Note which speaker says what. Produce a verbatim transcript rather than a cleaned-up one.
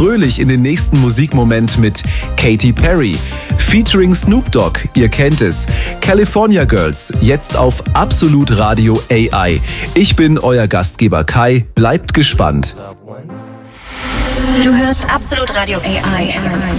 Speaker 1: fröhlich in den nächsten Musikmoment mit Katy Perry. Featuring Snoop Dogg, ihr kennt es. California Girls, jetzt auf Absolut Radio A I. Ich bin euer Gastgeber Kai, bleibt gespannt.
Speaker 2: Du hörst Absolut Radio A I.